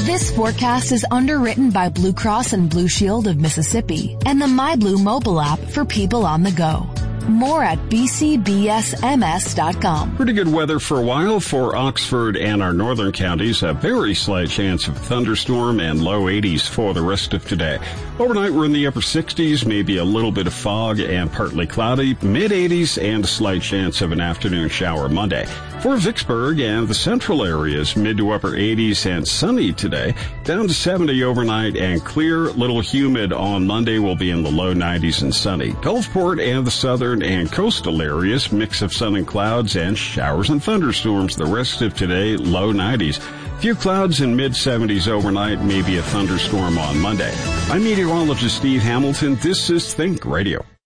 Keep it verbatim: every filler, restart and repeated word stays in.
This forecast is underwritten by Blue Cross and Blue Shield of Mississippi and the MyBlue mobile app for people on the go. More at b c b s m s dot com. Pretty good weather for a while for Oxford and our northern counties. A very slight chance of a thunderstorm and low eighties for the rest of today. Overnight, we're in the upper sixties, maybe a little bit of fog and partly cloudy, mid eighties, and a slight chance of an afternoon shower Monday. For Vicksburg and the central areas, mid to upper eighties and sunny today, down to seventy overnight and clear, little humid on Monday. Will be in the low nineties and sunny. Gulfport and the southern and coastal areas, mix of sun and clouds and showers and thunderstorms the rest of today, low nineties. Few clouds and mid seventies overnight, maybe a thunderstorm on Monday. I'm meteorologist Steve Hamilton. This is Think Radio.